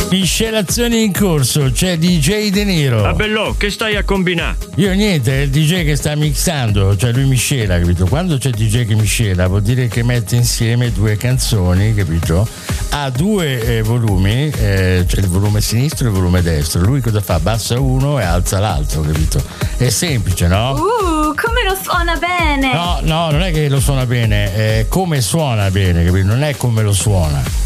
Miscelazioni in corso, c'è DJ De Niro. Ah bello, che stai a combinare? Io niente, è il DJ che sta mixando, cioè lui miscela, capito? Quando c'è il DJ che miscela vuol dire che mette insieme due canzoni, capito? Ha due volumi, c'è il volume sinistro e il volume destro. Lui cosa fa? Bassa uno e alza l'altro, capito? È semplice, no? Come lo suona bene! No, non è che lo suona bene, è come suona bene, capito? Non è come lo suona.